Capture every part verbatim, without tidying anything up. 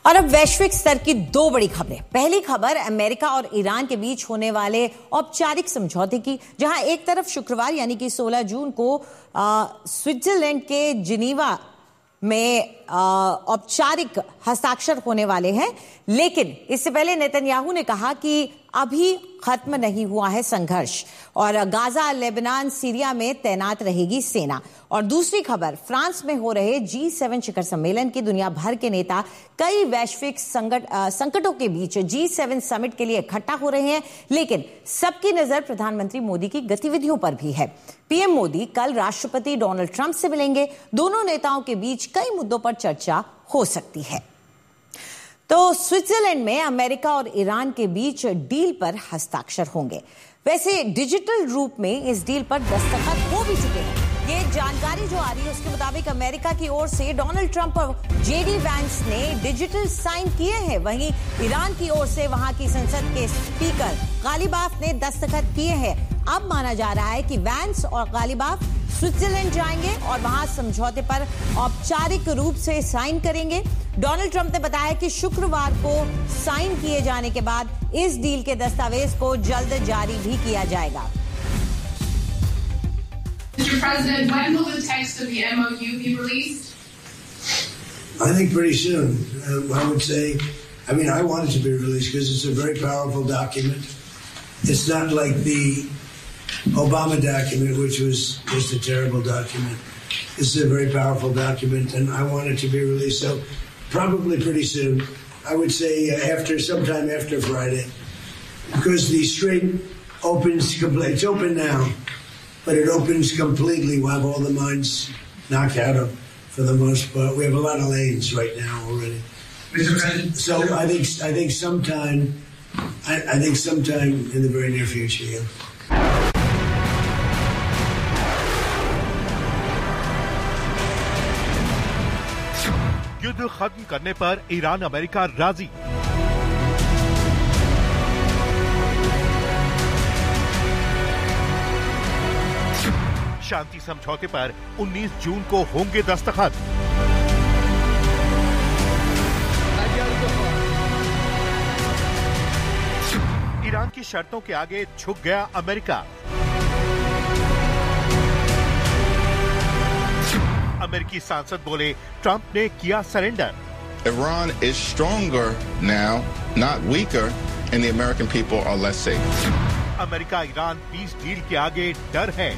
और अब वैश्विक स्तर की दो बड़ी खबरें। पहली खबर अमेरिका और ईरान के बीच होने वाले औपचारिक समझौते की, जहां एक तरफ शुक्रवार यानी कि सोलह जून को स्विट्जरलैंड के जिनीवा में औपचारिक हस्ताक्षर होने वाले हैं, लेकिन इससे पहले नेतन्याहू ने कहा कि अभी खत्म नहीं हुआ है संघर्ष और गाजा, लेबनान, सीरिया में तैनात रहेगी सेना। और दूसरी खबर, फ्रांस में हो रहे जी सेवन शिखर सम्मेलन की दुनिया भर के नेता कई वैश्विक संकट संकटों के बीच जी सेवन समिट के लिए इकट्ठा हो रहे हैं, लेकिन सबकी नजर प्रधानमंत्री मोदी की गतिविधियों पर भी है। पीएम मोदी कल राष्ट्रपति डोनाल्ड ट्रंप से मिलेंगे। दोनों नेताओं के बीच कई मुद्दों पर चर्चा हो सकती है। तो स्विट्जरलैंड में अमेरिका और ईरान के बीच डील पर हस्ताक्षर होंगे। वैसे डिजिटल रूप में इस डील पर दस्तखत हो भी चुके हैं। ये जानकारी जो आ रही है उसके मुताबिक अमेरिका की ओर से डोनाल्ड ट्रंप और जेडी वैंस ने डिजिटल साइन किए हैं, वहीं ईरान की ओर से वहां की संसद के स्पीकर गालिबाफ ने दस्तखत किए हैं। अब माना जा रहा है कि वैंस और गालिबाफ स्विट्जरलैंड जाएंगे और वहां समझौते पर औपचारिक रूप से साइन करेंगे। डोनाल्ड ट्रंप ने बताया कि शुक्रवार को साइन किए जाने के बाद इस डील के दस्तावेज को जल्द जारी भी किया जाएगा। Mister President, when will the text of the M O U be released? I think pretty soon. Um, I would say, I mean, I want it to be released because it's a very powerful document. It's not like the Obama document, which was just a terrible document. This is a very powerful document, and I want it to be released. So probably pretty soon. I would say after, sometime after Friday, because the strait opens completely. It's open now, but it opens completely. We'll have all the mines knocked out of, for the most part. We have a lot of lanes right now already. Mister President, so I think I think sometime, I, I think sometime in the very near future. Yeah. युद्ध खत्म करने पर Iran America राजी। शांति समझौते पर उन्नीस जून को होंगे दस्तखत। ईरान की शर्तों के आगे झुक गया अमेरिका। अमेरिकी सांसद बोले, ट्रंप ने किया surrender. Iran is stronger now, not weaker, and the American people are less safe. America Iran peace deal के आगे डर है।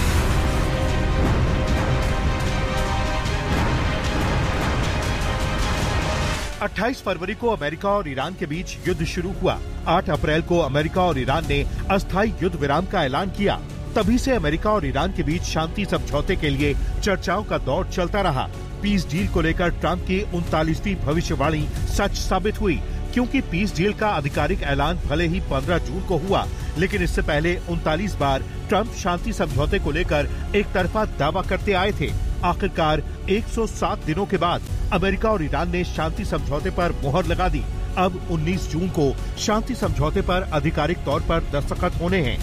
अट्ठाईस फरवरी को अमेरिका और ईरान के बीच युद्ध शुरू हुआ। आठ अप्रैल को अमेरिका और ईरान ने अस्थायी युद्ध विराम का ऐलान किया। तभी से अमेरिका और ईरान के बीच शांति समझौते के लिए चर्चाओं का दौर चलता रहा। पीस डील को लेकर ट्रंप की उनतालीसवीं भविष्यवाणी सच साबित हुई, क्योंकि पीस डील का आधिकारिक ऐलान भले ही पंद्रह जून को हुआ, लेकिन इससे पहले उनतालीस बार ट्रंप शांति समझौते को लेकर एक तरफा दावा करते आए थे। आखिरकार एक सौ सात दिनों के बाद अमेरिका और ईरान ने शांति समझौते पर मुहर लगा दी। अब उन्नीस जून को शांति समझौते पर आधिकारिक तौर पर दस्तखत होने हैं।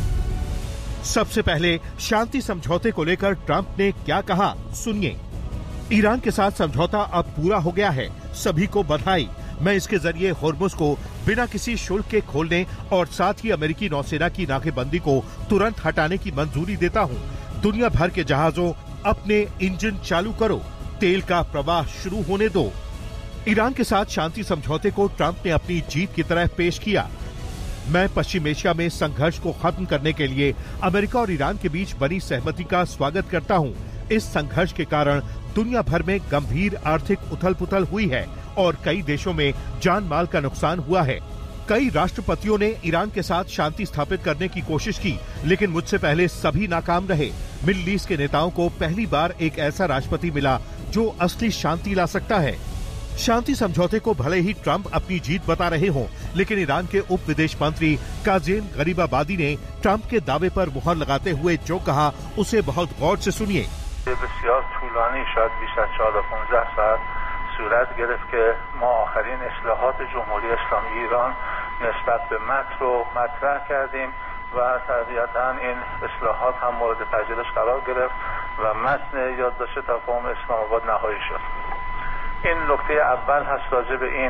सबसे पहले शांति समझौते को लेकर ट्रंप ने क्या कहा, सुनिए। ईरान के साथ समझौता अब पूरा हो गया है, सभी को बधाई। मैं इसके जरिए होर्मुज को बिना किसी शुल्क के खोलने और साथ ही अमेरिकी नौसेना की नाकेबंदी को तुरंत हटाने की मंजूरी देता हूँ। दुनिया भर के जहाजों अपने इंजन चालू करो, तेल का प्रवाह शुरू होने दो। ईरान के साथ शांति समझौते को ट्रंप ने अपनी जीत की तरह पेश किया। मैं पश्चिम एशिया में संघर्ष को खत्म करने के लिए अमेरिका और ईरान के बीच बनी सहमति का स्वागत करता हूं। इस संघर्ष के कारण दुनिया भर में गंभीर आर्थिक उथल-पुथल हुई है और कई देशों में जान माल का नुकसान हुआ है। कई राष्ट्रपतियों ने ईरान के साथ शांति स्थापित करने की कोशिश की, लेकिन मुझसे पहले सभी नाकाम रहे। मिडिल ईस्ट के नेताओं को पहली बार एक ऐसा राष्ट्रपति मिला जो असली शांति ला सकता है। शांति समझौते को भले ही ट्रंप अपनी जीत बता रहे हों, लेकिन ईरान के उप विदेश मंत्री काज़ेम गरीबाबादी ने ट्रंप के दावे पर मुहर लगाते हुए जो कहा, उसे बहुत गौर से सुनिए। بسیار طولانی شاید بیش از چهارده پانزده ساعت صورت گرفت که ما آخرین اصلاحات جمهوری اسلامی ایران نسبت به متن رو مطرح کردیم و طبیعتاً این اصلاحات هم مورد پذیرش قرار گرفت و متن یادداشت تفاهم اسلام آباد نهایی شد. این نکته اول هست راجع به این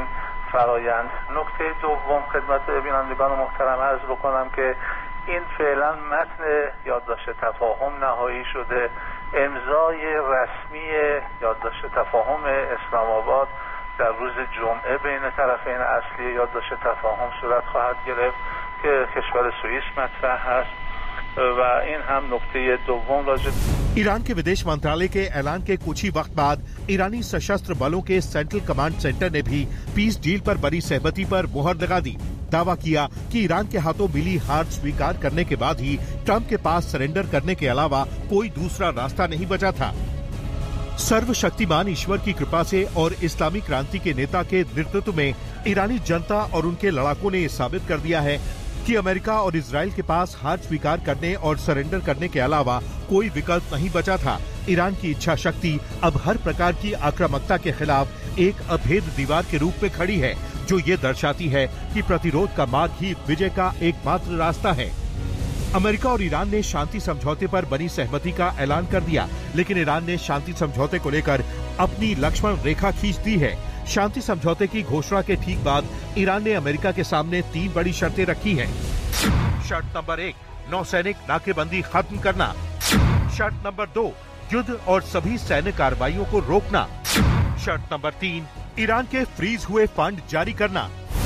فرایند. نکته دوم خدمت بینندگان محترم عرض بکنم که این فعلا متن یادداشت تفاهم نهایی شده. امضای رسمی یادداشت تفاهم اسلام آباد در روز جمعه بین طرفین اصلی یادداشت تفاهم صورت خواهد گرفت که کشور سوئیس مطرح هست و این هم نکته دوم راجع ईरान के विदेश मंत्रालय के ऐलान के कुछ ही वक्त बाद ईरानी सशस्त्र बलों के सेंट्रल कमांड सेंटर ने भी पीस डील पर बनी सहमति पर मुहर लगा दी। दावा किया कि ईरान के हाथों मिली हार स्वीकार करने के बाद ही ट्रंप के पास सरेंडर करने के अलावा कोई दूसरा रास्ता नहीं बचा था। सर्वशक्तिमान ईश्वर की कृपा से और इस्लामी क्रांति के नेता के नेतृत्व में ईरानी जनता और उनके लड़ाकों ने ये साबित कर दिया है कि अमेरिका और इजराइल के पास हार स्वीकार करने और सरेंडर करने के अलावा कोई विकल्प नहीं बचा था। ईरान की इच्छा शक्ति अब हर प्रकार की आक्रामकता के खिलाफ एक अभेद दीवार के रूप में खड़ी है, जो ये दर्शाती है कि प्रतिरोध का मार्ग ही विजय का एकमात्र रास्ता है। अमेरिका और ईरान ने शांति समझौते पर बनी सहमति का ऐलान कर दिया, लेकिन ईरान ने शांति समझौते को लेकर अपनी लक्ष्मण रेखा खींच दी है। शांति समझौते की घोषणा के ठीक बाद ईरान ने अमेरिका के सामने तीन बड़ी शर्तें रखी हैं। शर्त नंबर एक, नौसैनिक नाकेबंदी खत्म करना। शर्त नंबर दो, युद्ध और सभी सैन्य कार्रवाइयों को रोकना। शर्त नंबर तीन, ईरान के फ्रीज हुए फंड जारी करना।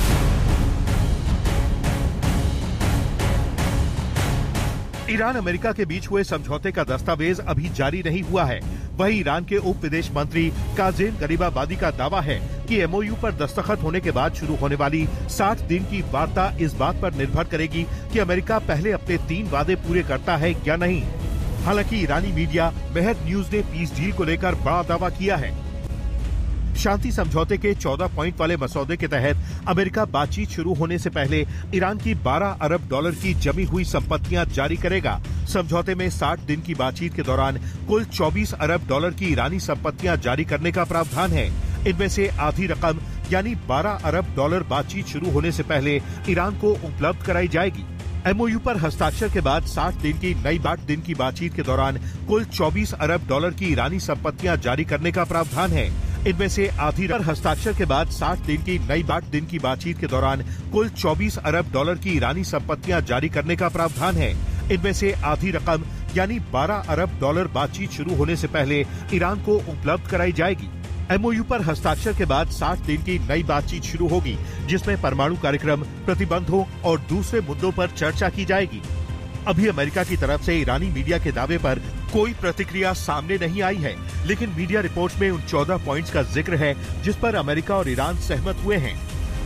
ईरान अमेरिका के बीच हुए समझौते का दस्तावेज अभी जारी नहीं हुआ है। वहीं ईरान के उप विदेश मंत्री काज़ेम गरीबाबादी का दावा है कि एमओयू पर दस्तखत होने के बाद शुरू होने वाली साठ दिन की वार्ता इस बात पर निर्भर करेगी कि अमेरिका पहले अपने तीन वादे पूरे करता है या नहीं। हालांकि ईरानी मीडिया मेहर न्यूज ने पीस डील को लेकर बड़ा दावा किया है। शांति समझौते के चौदह पॉइंट वाले मसौदे के तहत अमेरिका बातचीत शुरू होने से पहले ईरान की बारह अरब डॉलर की जमी हुई संपत्तियां जारी करेगा। समझौते में साठ दिन की बातचीत के दौरान कुल चौबीस अरब डॉलर की ईरानी संपत्तियां जारी करने का प्रावधान है। इनमें से आधी रकम यानी बारह अरब डॉलर बातचीत शुरू होने से पहले ईरान को उपलब्ध कराई जाएगी। एमओयू पर हस्ताक्षर के बाद साठ दिन की नई बाट दिन की बातचीत के दौरान कुल चौबीस अरब डॉलर की ईरानी संपत्तियां जारी करने का प्रावधान है। इनमें से आधी पर हस्ताक्षर के बाद साठ दिन की नई बाट दिन की बातचीत के दौरान कुल चौबीस अरब डॉलर की ईरानी संपत्तियां जारी करने का प्रावधान है। इनमें से आधी रकम यानी बारह अरब डॉलर बातचीत शुरू होने से पहले ईरान को उपलब्ध कराई जाएगी। एमओयू पर हस्ताक्षर के बाद साठ दिन की नई बातचीत शुरू होगी, जिसमें परमाणु कार्यक्रम, प्रतिबंधों और दूसरे मुद्दों पर चर्चा की जाएगी। अभी अमेरिका की तरफ से ईरानी मीडिया के दावे पर कोई प्रतिक्रिया सामने नहीं आई है, लेकिन मीडिया रिपोर्ट्स में उन चौदह पॉइंट्स का जिक्र है जिस पर अमेरिका और ईरान सहमत हुए हैं।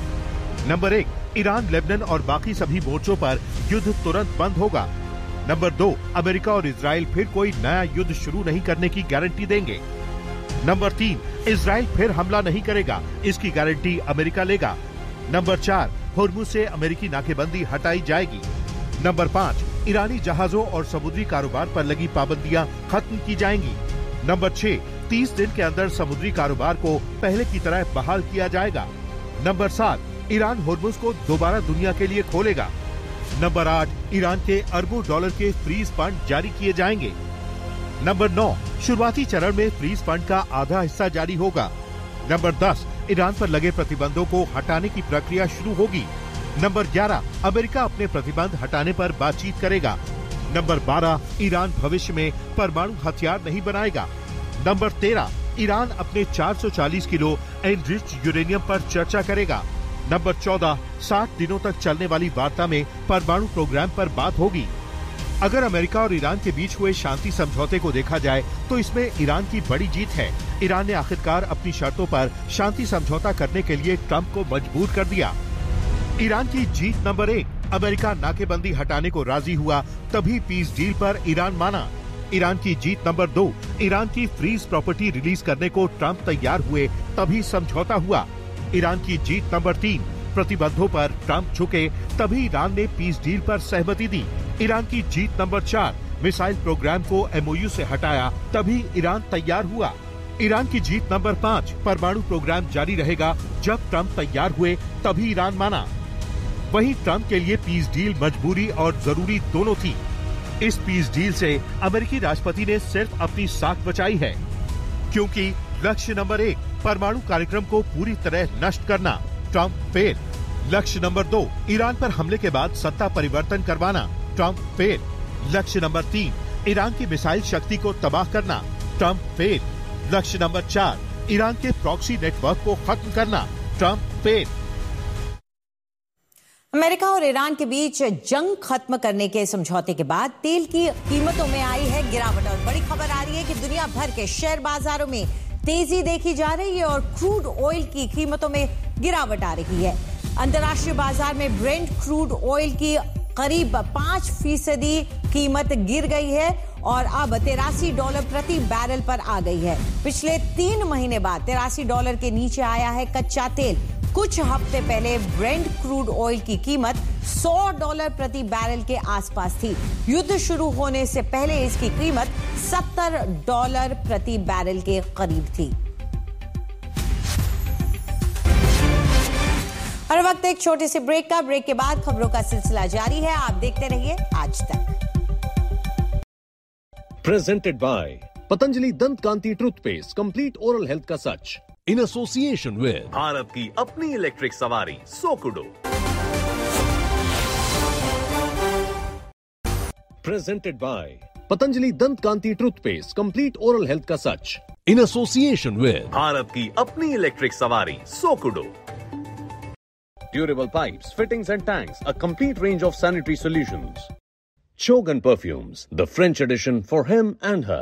नंबर एक, ईरान, लेबनान और बाकी सभी मोर्चों पर युद्ध तुरंत बंद होगा। नंबर दो, अमेरिका और इजराइल फिर कोई नया युद्ध शुरू नहीं करने की गारंटी देंगे। नंबर तीन, इजराइल फिर हमला नहीं करेगा, इसकी गारंटी अमेरिका लेगा। नंबर चार, होर्मुज से अमेरिकी नाकेबंदी हटाई जाएगी। नंबर पाँच, ईरानी जहाजों और समुद्री कारोबार पर लगी पाबंदियां खत्म की जाएंगी। नंबर छह, तीस दिन के अंदर समुद्री कारोबार को पहले की तरह बहाल किया जाएगा। नंबर सात, ईरान होर्मुज को दोबारा दुनिया के लिए खोलेगा। नंबर आठ, ईरान के अरबों डॉलर के फ्रीज फंड जारी किए जाएंगे। नंबर नौ, शुरुआती चरण में फ्रीज फंड का आधा हिस्सा जारी होगा। नंबर दस, ईरान पर लगे प्रतिबंधों को हटाने की प्रक्रिया शुरू होगी। नंबर ग्यारह, अमेरिका अपने प्रतिबंध हटाने पर बातचीत करेगा। नंबर बारह, ईरान भविष्य में परमाणु हथियार नहीं बनाएगा। नंबर तेरह, ईरान अपने चार सौ चालीस किलो एनरिच्ड यूरेनियम पर चर्चा करेगा। नंबर चौदह, साठ दिनों तक चलने वाली वार्ता में परमाणु प्रोग्राम पर बात होगी। अगर अमेरिका और ईरान के बीच हुए शांति समझौते को देखा जाए तो इसमें ईरान की बड़ी जीत है। ईरान ने आखिरकार अपनी शर्तों पर शांति समझौता करने के लिए ट्रंप को मजबूर कर दिया। ईरान की जीत नंबर एक, अमेरिका नाकेबंदी हटाने को राजी हुआ तभी पीस डील पर ईरान माना। ईरान की जीत नंबर दो, ईरान की फ्रीज प्रॉपर्टी रिलीज करने को ट्रंप तैयार हुए तभी समझौता हुआ। ईरान की जीत नंबर तीन, प्रतिबंधों पर ट्रंप झुके तभी ईरान ने पीस डील पर सहमति दी। ईरान की जीत नंबर चार, मिसाइल प्रोग्राम को एमओयू से हटाया तभी ईरान तैयार हुआ। ईरान की जीत नंबर पाँच, परमाणु प्रोग्राम जारी रहेगा जब ट्रंप तैयार हुए तभी ईरान माना। वहीं ट्रंप के लिए पीस डील मजबूरी और जरूरी दोनों थी। इस पीस डील से अमेरिकी राष्ट्रपति ने सिर्फ अपनी साख बचाई है, क्योंकि लक्ष्य नंबर एक, परमाणु कार्यक्रम को पूरी तरह नष्ट करना, ट्रंप फेल। लक्ष्य नंबर दो, ईरान पर हमले के बाद सत्ता परिवर्तन करवाना, ट्रंप फेल। लक्ष्य नंबर तीन, ईरान की मिसाइल शक्ति को तबाह करना, ट्रंप फेल। लक्ष्य नंबर चार, ईरान के प्रॉक्सी नेटवर्क को खत्म करना, ट्रंप फेल। अमेरिका और ईरान के बीच जंग खत्म करने के समझौते के बाद तेल की कीमतों में आई है गिरावट और बड़ी खबर आ रही है कि दुनिया भर के शेयर बाजारों में तेजी देखी जा रही है और क्रूड ऑयल की कीमतों में गिरावट आ रही है। अंतर्राष्ट्रीय बाजार में ब्रेंट क्रूड ऑयल की करीब पांच फीसदी कीमत गिर गई है और अब तिरासी डॉलर प्रति बैरल पर आ गई है। पिछले तीन महीने बाद तिरासी डॉलर के नीचे आया है कच्चा तेल। कुछ हफ्ते पहले ब्रेंट क्रूड ऑयल की कीमत सौ डॉलर प्रति बैरल के आसपास थी। युद्ध शुरू होने से पहले इसकी कीमत सत्तर डॉलर प्रति बैरल के करीब थी। हर वक्त एक छोटे से ब्रेक का, ब्रेक के बाद खबरों का सिलसिला जारी है। आप देखते रहिए आज तक। प्रेजेंटेड बाय पतंजलि दंत कांति टूथपेस्ट, कंप्लीट ओरल हेल्थ का सच, इन एसोसिएशन विद भारत की अपनी इलेक्ट्रिक सवारी सोकुडो। प्रेजेंटेड बाय पतंजलि दंत कांति टूथपेस्ट, कंप्लीट ओरल हेल्थ का सच, इन एसोसिएशन विद भारत की अपनी इलेक्ट्रिक सवारी सोकुडो। Durable pipes, fittings and tanks, a complete range of sanitary solutions. Chogan Perfumes, the French edition for him and her.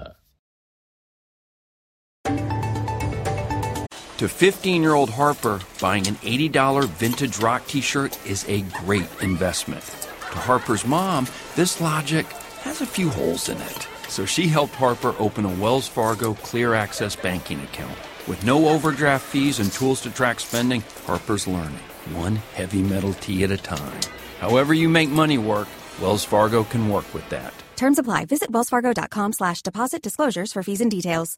To fifteen-year-old Harper, buying an eighty dollars vintage rock t-shirt is a great investment. To Harper's mom, this logic has a few holes in it. So she helped Harper open a Wells Fargo Clear Access banking account. With no overdraft fees and tools to track spending, Harper's learning. One heavy metal tea at a time. However you make money work, Wells Fargo can work with that. Terms apply. Visit wellsfargo.com slash deposit disclosures for fees and details.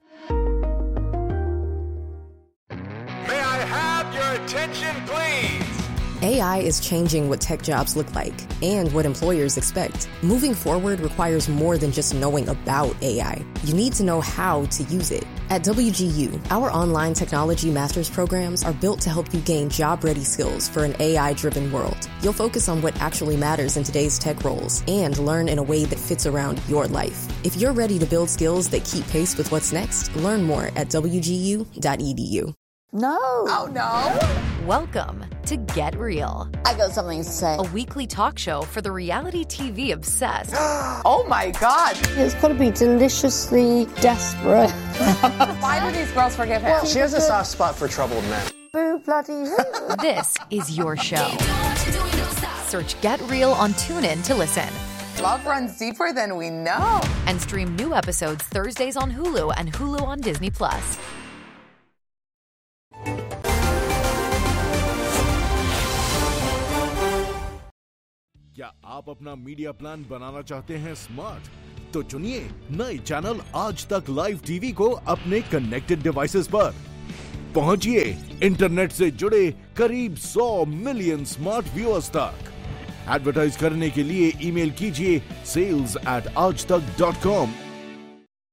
May I have your attention, please? A I is changing what tech jobs look like and what employers expect. Moving forward requires more than just knowing about A I. You need to know how to use it. At W G U, our online technology master's programs are built to help you gain job-ready skills for an A I-driven world. You'll focus on what actually matters in today's tech roles and learn in a way that fits around your life. If you're ready to build skills that keep pace with what's next, learn more at w g u dot e d u. No. Oh, no. Welcome to Get Real. I got something to say. A weekly talk show for the reality T V obsessed. Oh, my God. It's got to be deliciously desperate. Why do these girls forgive him? Well, she has a soft spot for troubled men. Boo bloody hoo. This is your show. Search Get Real on TuneIn to listen. Love runs deeper than we know. And stream new episodes Thursdays on Hulu and Hulu on Disney Plus. क्या आप अपना media plan बनाना चाहते हैं smart? तो चुनिए नए channel आज तक लाइव टीवी को अपने कनेक्टेड डिवाइसेस पर। पहुंचिए इंटरनेट से जुड़े करीब सौ मिलियन स्मार्ट व्यूअर्स तक। एडवर्टाइज करने के लिए ईमेल कीजिए सेल्स एट आज तक डॉट कॉम